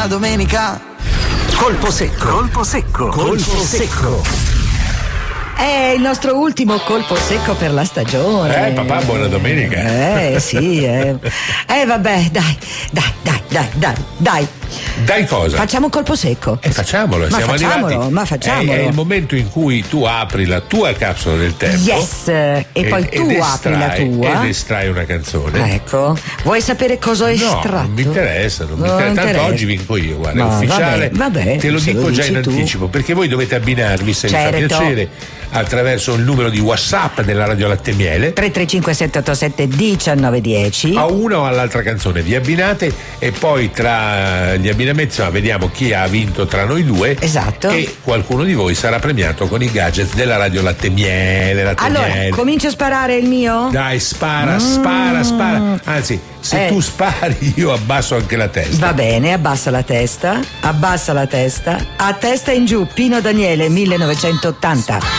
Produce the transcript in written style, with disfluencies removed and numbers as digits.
buona domenica. Colpo secco, colpo secco, colpo secco. È il nostro ultimo colpo secco per la stagione. Papà, buona domenica. Sì. Vabbè, dai. Dai cosa? Facciamo un colpo secco. Facciamolo, Ma siamo facciamolo, arrivati. ma facciamolo. È il momento in cui tu apri la tua capsula del tempo. Yes, e poi tu apri la tua. Ed estrai una canzone. Ecco, vuoi sapere cosa ho estratto? No, non mi interessa, Tanto oggi vinco io, guarda, è ufficiale. Vabbè, te lo dico già in tu. anticipo, perché voi dovete abbinarvi, se vi fa Certo. piacere, attraverso il numero di WhatsApp della Radio Latte Miele 335 787 1910 a una o all'altra canzone, vi abbinate e poi tra gli abbinamenti vediamo chi ha vinto tra noi due. Esatto. E qualcuno di voi sarà premiato con i gadget della Radio Latte Miele. Allora, comincio a sparare il mio? Dai, spara. Anzi, se tu spari io abbasso anche la testa. Va bene, abbassa la testa, a testa in giù, Pino Daniele 1980.